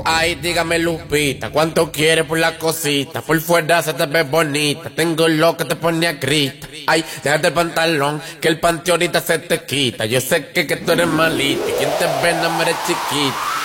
Ay, dígame Lupita, ¿cuánto quieres por la cosita? Por fuera se te ve bonita, tengo lo que te pone a grita. Ay, déjate el pantalón, que el panty ahorita se te quita. Yo sé que tú eres malita, y quien te ve no me eres chiquita.